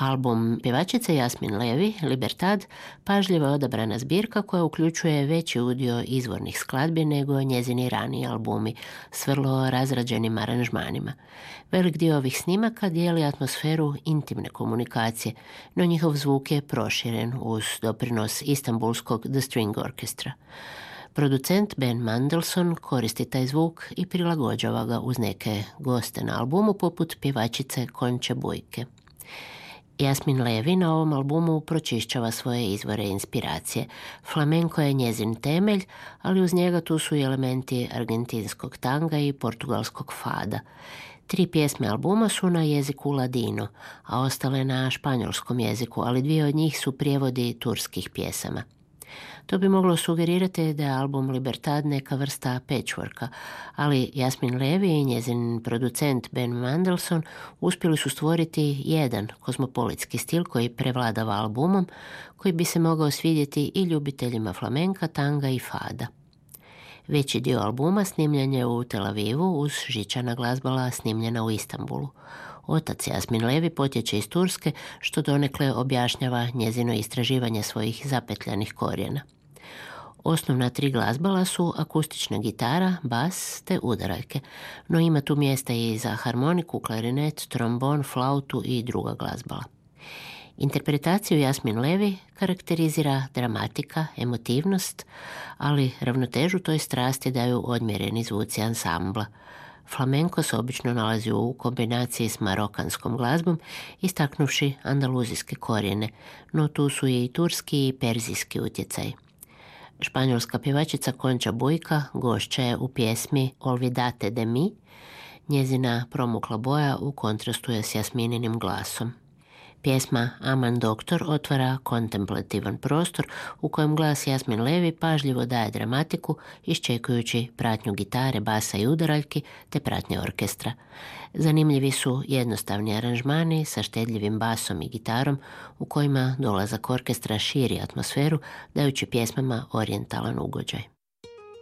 Album pjevačice Jasmin Levi, Libertad, pažljivo je odabrana zbirka koja uključuje veći udio izvornih skladbi nego njezini raniji albumi s vrlo razrađenim aranžmanima. Velik dio ovih snimaka dijeli atmosferu intimne komunikacije, no njihov zvuk je proširen uz doprinos istanbulskog The String Orchestra. Producent Ben Mandelson koristi taj zvuk i prilagođava ga uz neke goste na albumu poput pjevačice Konče Bujke. Jasmin Levi na ovom albumu pročišćava svoje izvore inspiracije. Flamenko je njezin temelj, ali uz njega tu su i elementi argentinskog tanga i portugalskog fada. 3 pjesme albuma su na jeziku ladino, a ostale na španjolskom jeziku, ali 2 od njih su prijevodi turskih pjesama. To bi moglo sugerirati da je album Libertad neka vrsta patchworka, ali Jasmin Levi i njezin producent Ben Mandelson uspjeli su stvoriti jedan kozmopolitski stil koji prevladava albumom, koji bi se mogao svidjeti i ljubiteljima flamenka, tanga i fada. Veći dio albuma snimljen je u Tel Avivu uz žičana glazbala snimljena u Istanbulu. Otac Jasmin Levi potječe iz Turske, što donekle objašnjava njezino istraživanje svojih zapetljanih korijena. Osnovna 3 glazbala su akustična gitara, bas te udaraljke, no ima tu mjesta i za harmoniku, klarinet, trombon, flautu i druga glazbala. Interpretaciju Jasmin Levi karakterizira dramatika, emotivnost, ali ravnotežu toj strasti daju odmjereni zvuci ansambla. Flamenko se obično nalazi u kombinaciji s marokanskom glazbom, istaknuvši andaluzijske korijene, no tu su i turski i perzijski utjecaj. Španjolska pjevačica Konča Bujka gošća je u pjesmi Olvidate de mi, njezina promukla boja u kontrastu je s Jasmininim glasom. Pjesma Aman Doktor otvara kontemplativan prostor u kojem glas Jasmin Levi pažljivo daje dramatiku, iščekujući pratnju gitare, basa i udaraljki te pratnje orkestra. Zanimljivi su jednostavni aranžmani sa štedljivim basom i gitarom u kojima dolazak orkestra širi atmosferu, dajući pjesmama orijentalan ugođaj.